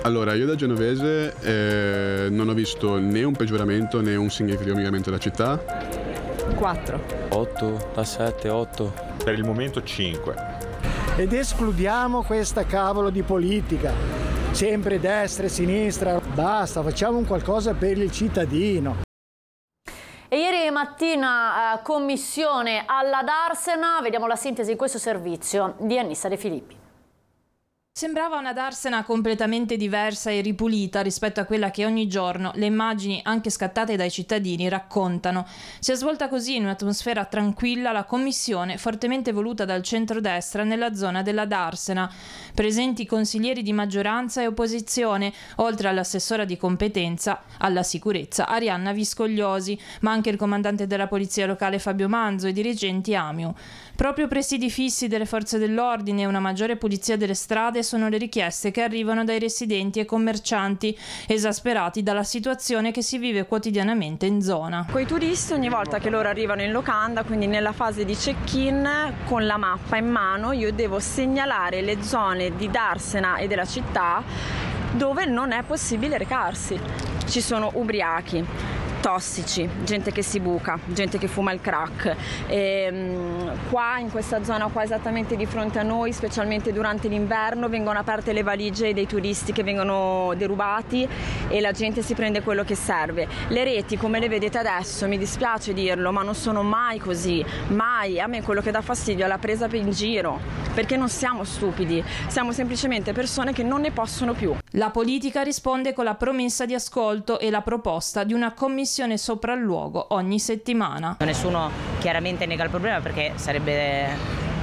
Allora, io da genovese non ho visto né un peggioramento né un significativo miglioramento della città. 4. 8, da 7, 8. Per il momento 5. Ed escludiamo questa cavolo di politica, sempre destra e sinistra, basta, facciamo un qualcosa per il cittadino. E ieri mattina commissione alla Darsena, vediamo la sintesi in questo servizio di Annissa De Filippi. Sembrava una Darsena completamente diversa e ripulita rispetto a quella che ogni giorno le immagini, anche scattate dai cittadini, raccontano. Si è svolta così in un'atmosfera tranquilla la commissione fortemente voluta dal centrodestra nella zona della Darsena. Presenti consiglieri di maggioranza e opposizione, oltre all'assessora di competenza alla sicurezza Arianna Viscogliosi, ma anche il comandante della polizia locale Fabio Manzo e dirigenti AMIU. Proprio presidi fissi delle forze dell'ordine e una maggiore pulizia delle strade sono le richieste che arrivano dai residenti e commercianti, esasperati dalla situazione che si vive quotidianamente in zona. Coi turisti ogni volta che loro arrivano in locanda, quindi nella fase di check-in, con la mappa in mano io devo segnalare le zone di Darsena e della città dove non è possibile recarsi. Ci sono ubriachi, tossici, gente che si buca, gente che fuma il crack. Qua in questa zona qua esattamente di fronte a noi, specialmente durante l'inverno, vengono aperte le valigie dei turisti che vengono derubati e la gente si prende quello che serve. Le reti, come le vedete adesso, mi dispiace dirlo, ma non sono mai così, mai. A me quello che dà fastidio è la presa in giro, perché non siamo stupidi, siamo semplicemente persone che non ne possono più. La politica risponde con la promessa di ascolto e la proposta di una commissione sopralluogo ogni settimana. Nessuno chiaramente nega il problema perché sarebbe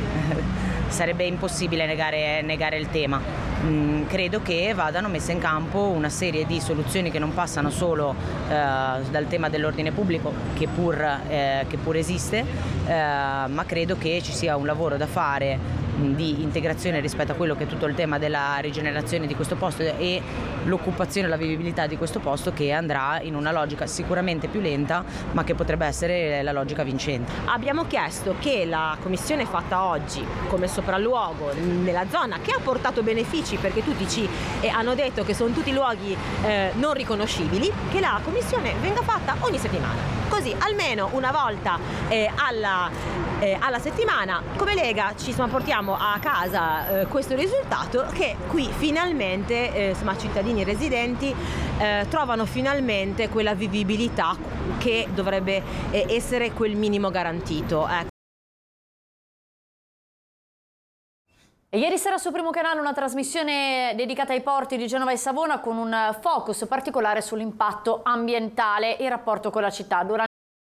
impossibile negare il tema. Credo che vadano messe in campo una serie di soluzioni che non passano solo dal tema dell'ordine pubblico, che pur esiste, ma credo che ci sia un lavoro da fare di integrazione rispetto a quello che è tutto il tema della rigenerazione di questo posto e l'occupazione e la vivibilità di questo posto, che andrà in una logica sicuramente più lenta, ma che potrebbe essere la logica vincente. Abbiamo chiesto che la commissione fatta oggi come sopralluogo nella zona, che ha portato benefici perché tutti hanno detto che sono tutti luoghi non riconoscibili, che la commissione venga fatta ogni settimana. Così almeno una volta alla settimana come Lega ci portiamo a casa questo risultato, che qui finalmente cittadini residenti trovano finalmente quella vivibilità che dovrebbe essere quel minimo garantito. E ieri sera su Primo Canale una trasmissione dedicata ai porti di Genova e Savona con un focus particolare sull'impatto ambientale e il rapporto con la città. Durante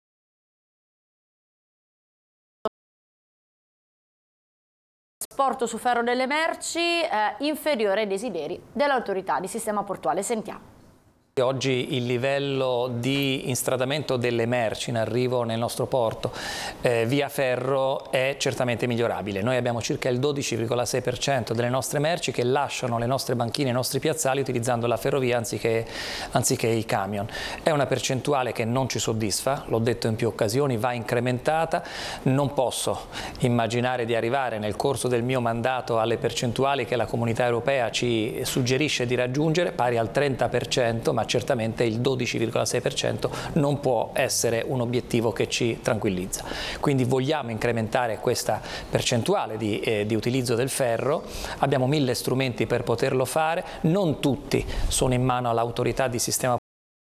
il trasporto su ferro delle merci inferiore ai desideri dell'autorità di sistema portuale. Sentiamo. Oggi il livello di instradamento delle merci in arrivo nel nostro porto via ferro è certamente migliorabile. Noi abbiamo circa il 12,6% delle nostre merci che lasciano le nostre banchine, i nostri piazzali utilizzando la ferrovia anziché i camion. È una percentuale che non ci soddisfa, l'ho detto in più occasioni, va incrementata. Non posso immaginare di arrivare nel corso del mio mandato alle percentuali che la Comunità Europea ci suggerisce di raggiungere, pari al 30%, ma certamente il 12,6% non può essere un obiettivo che ci tranquillizza. Quindi vogliamo incrementare questa percentuale di utilizzo del ferro, abbiamo 1000 strumenti per poterlo fare, non tutti sono in mano all'autorità di sistema,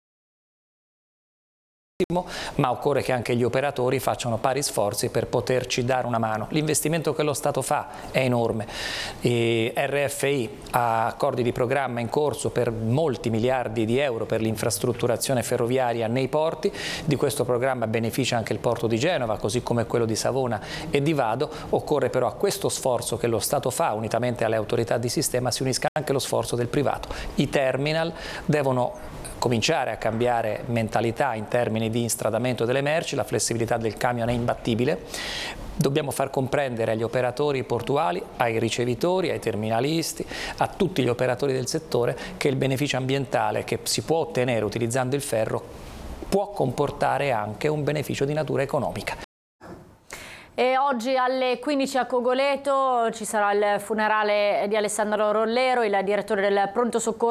ma occorre che anche gli operatori facciano pari sforzi per poterci dare una mano. L'investimento che lo Stato fa è enorme. RFI ha accordi di programma in corso per molti miliardi di euro per l'infrastrutturazione ferroviaria nei porti. Di questo programma beneficia anche il porto di Genova, così come quello di Savona e di Vado. Occorre però a questo sforzo che lo Stato fa, unitamente alle autorità di sistema, si unisca anche lo sforzo del privato. I terminal devono cominciare a cambiare mentalità in termini di instradamento delle merci, la flessibilità del camion è imbattibile. Dobbiamo far comprendere agli operatori portuali, ai ricevitori, ai terminalisti, a tutti gli operatori del settore che il beneficio ambientale che si può ottenere utilizzando il ferro può comportare anche un beneficio di natura economica. E oggi alle 15 a Cogoleto ci sarà il funerale di Alessandro Rollero, il direttore del pronto soccorso